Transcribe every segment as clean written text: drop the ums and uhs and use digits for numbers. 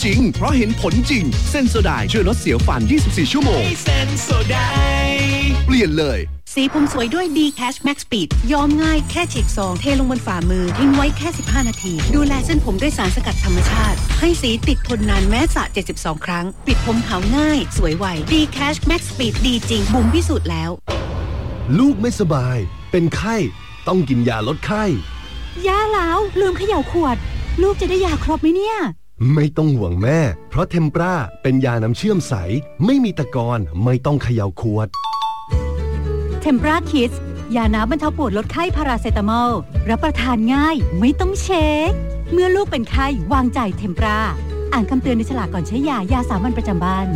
จริงเพราะเห็นผลจริงเซนโซไดช่วยลดเสียวฟัน24ชั่วโมงเซนโซไดเปลี่ยนเลยสีผมสวยด้วย D Cash Max Speed ย้อมง่ายแค่ฉีกซองเทลงบนฝ่ามือทิ้งไว้แค่15นาทีดูแลเส้นผมด้วยสารสกัดธรรมชาติให้สีติดทนนานแม้สระ72ครั้งปิดผมขาวง่ายสวยไว D Cash Max Speed ดีจริงบุ๋มพิสูจน์แล้วลูกไม่สบายเป็นไข้ต้องกินยาลดไข้ยาแล้วลืมเขย่าขวดลูกจะได้ยาครบไหมเนี่ยไม่ต้องห่วงแม่เพราะเทมปราเป็นยาน้ำเชื่อมใสไม่มีตะกอนไม่ต้องเขย่าขวดเทมปราคิดยาน้ำบรรเทาปวดลดไข้พาราเซตามอลรับประทานง่ายไม่ต้องเช็คเมื่อลูกเป็นไข้วางใจเทมปราอ่านคำเตือนในฉลากก่อนใช้ยาสามัญประจำบ้าน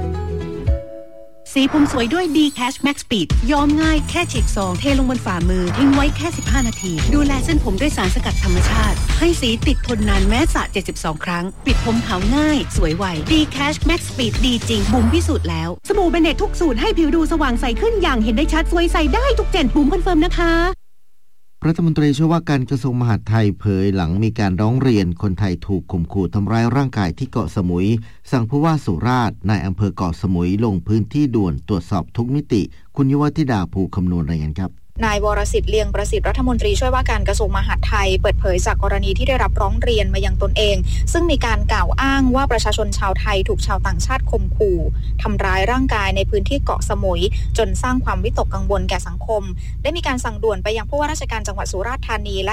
สีผมสวยด้วย D Cash Max Speed ย้อมง่ายแค่ฉีกซองเทลงบนฝ่ามือทิ้งไว้แค่15นาทีดูแลเส้นผมด้วยสารสกัดธรรมชาติให้สีติดทนนานแม้สระ72ครั้งปิดผมขาวง่ายสวยไว D Cash Max Speed ดีจริงบุ๋มพิสูจน์แล้วสบู่เบเนตทุกสูตรให้ผิวดูสว่างใสขึ้นอย่างเห็นได้ชัดสวยใสได้ทุกเจนบุ๋มคอนเฟิร์มนะคะรัฐมนตรีช่วยว่าการกระทรวงมหาดไทยเผยหลังมีการร้องเรียนคนไทยถูกข่มขู่ทำร้ายร่างกายที่เกาะสมุยสั่งผู้ว่าสุราษฎร์นายอำเภอเกาะสมุยลงพื้นที่ด่วนตรวจสอบทุกมิติคุณยุวธิดาภูคำนวณรายงานครับนายวรสิทธิ์เลียงประสิทธิ์รัฐมนตรีช่วยว่าการกระทรวงมหาดไทยเปิดเผยจากกรณีที่ได้รับร้องเรียนมายังตนเองซึ่งมีการกล่าวอ้างว่าประชาชนชาวไทยถูกชาวต่างชาติข่มขู่ทำร้ายร่างกายในพื้นที่เกาะสมุยจนสร้างความวิตกกังวลแก่สังคมได้มีการสั่งด่วนไปยังผู้ว่าราชการจังหวัดสุราษฎร์ธานีและ